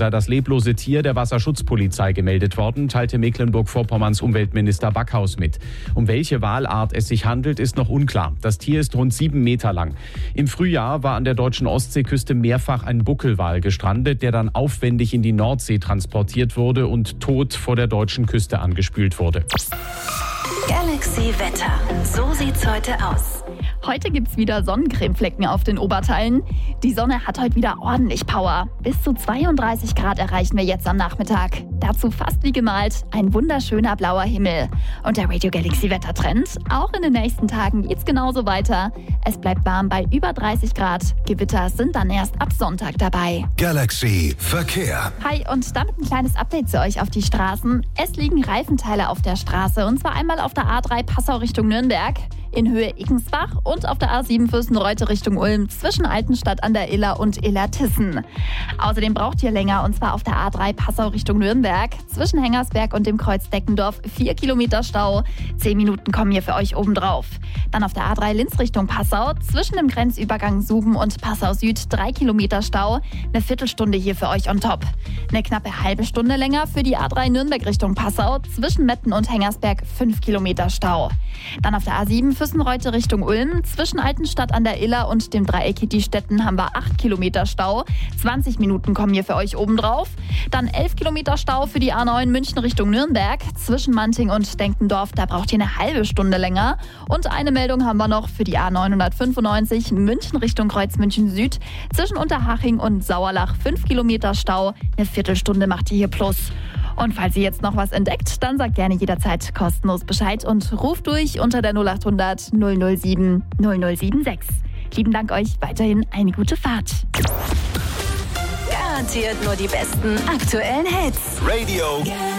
sei das leblose Tier der Wasserschutzpolizei gemeldet worden, teilte Mecklenburg-Vorpommerns Umweltminister Backhaus mit. Um welche Walart es sich handelt, ist noch unklar. Das Tier ist rund 7 Meter lang. Im Frühjahr war an der deutschen Ostseeküste mehrfach ein Buckelwal gestrandet, der dann aufwendig in die Nordsee transportiert wurde und tot vor der deutschen Küste angespült wurde. Galaxy Wetter. So sieht's heute aus. Heute gibt's wieder Sonnencremeflecken auf den Oberteilen. Die Sonne hat heute wieder ordentlich Power. Bis zu 32 Grad erreichen wir jetzt am Nachmittag. Dazu fast wie gemalt ein wunderschöner blauer Himmel. Und der Radio Galaxy Wettertrend. Auch in den nächsten Tagen geht's genauso weiter. Es bleibt warm bei über 30 Grad. Gewitter sind dann erst ab Sonntag dabei. Galaxy Verkehr. Hi, und damit ein kleines Update zu euch auf die Straßen. Es liegen Reifenteile auf der Straße. Und zwar einmal auf der A3 Passau Richtung Nürnberg, in Höhe Ickensbach und auf der A7 Fürstenreute Richtung Ulm zwischen Altenstadt an der Iller und Illertissen. Außerdem braucht ihr länger, und zwar auf der A3 Passau Richtung Nürnberg zwischen Hengersberg und dem Kreuz Deckendorf 4 Kilometer Stau. 10 Minuten kommen hier für euch obendrauf. Dann auf der A3 Linz Richtung Passau zwischen dem Grenzübergang Suben und Passau Süd 3 Kilometer Stau. Eine Viertelstunde hier für euch on top. Eine knappe halbe Stunde länger für die A3 Nürnberg Richtung Passau zwischen Metten und Hengersberg 5 Kilometer Stau. Dann auf der A7 Fürstenreute Richtung Ulm zwischen Altenstadt an der Iller und dem Dreieck Kitti-Stetten haben wir 8 Kilometer Stau. 20 Minuten kommen hier für euch obendrauf. Dann 11 Kilometer Stau für die A9 München Richtung Nürnberg zwischen Manting und Denkendorf. Da braucht ihr eine halbe Stunde länger. Und eine Meldung haben wir noch für die A995 München Richtung Kreuz München Süd zwischen Unterhaching und Sauerlach 5 Kilometer Stau. Eine Viertelstunde macht ihr hier plus. Und falls ihr jetzt noch was entdeckt, dann sagt gerne jederzeit kostenlos Bescheid und ruft durch unter der 0800 007 0076. Lieben Dank euch, weiterhin eine gute Fahrt. Garantiert nur die besten aktuellen Hits. Radio